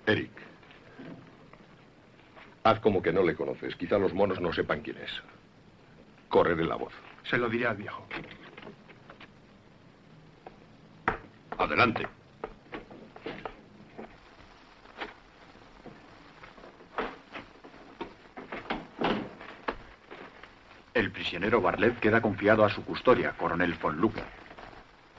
Eric. Haz como que no le conoces. Quizá los monos no sepan quién es. Correré la voz. Se lo diré al viejo. Adelante. El prisionero Barlet queda confiado a su custodia, coronel von Lucker.